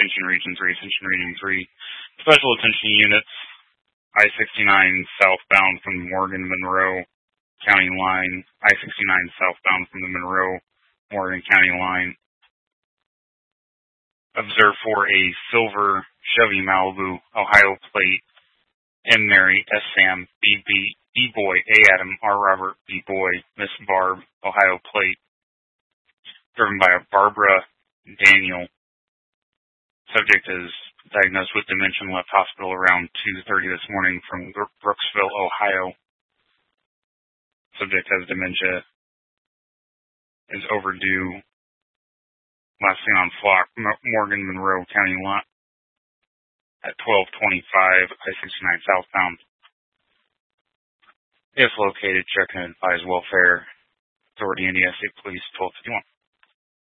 Attention Region 3, Attention Region 3. Special attention units, I-69 southbound from the Morgan-Monroe County line, I-69 southbound from the Monroe-Morgan County line. Observed for a silver Chevy Malibu, Ohio plate, M. Mary, S. Sam, B. Boy, A. Adam, R. Robert, B. Boy, Miss Barb, Ohio plate, driven by a Barbara Daniel. Subject is diagnosed with dementia and left hospital around 2:30 this morning from Brooksville, Ohio. Subject has dementia, is overdue. Last seen on Flock, Morgan-Monroe County lot at 12:25, I-69 southbound. If located, check and advise Welfare Authority, Indiana State Police, 1251.